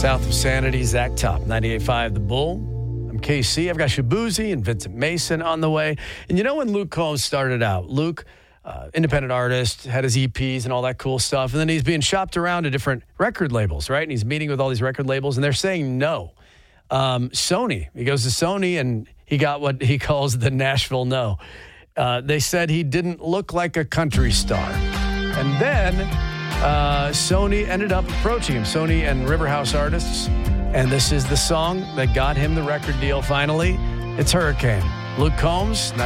South of Sanity, Zach Top, 98.5 The Bull. I'm KC. I've got Shabuzi and Vincent Mason on the way. And you know when Luke Combs started out, Luke, independent artist, had his EPs and all that cool stuff, and then he's being shopped around to different record labels, right? And he's meeting with all these record labels, and they're saying no. Sony, he goes to Sony, and he got what he calls the Nashville no. They said he didn't look like a country star. And then Sony ended up approaching him, Sony and Riverhouse Artists. And this is the song that got him the record deal finally. It's Hurricane. Luke Combs,